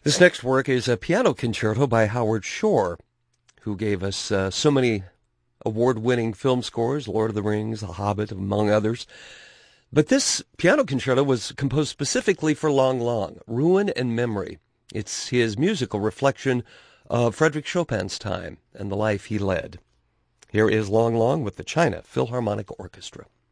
This next work is a piano concerto by Howard Shore, who gave us so many award-winning film scores, Lord of the Rings, The Hobbit, among others. But this piano concerto was composed specifically for Lang Lang, Ruin and Memory. It's his musical reflection of Frédéric Chopin's time and the life he led. Here is Lang Lang with the China Philharmonic Orchestra.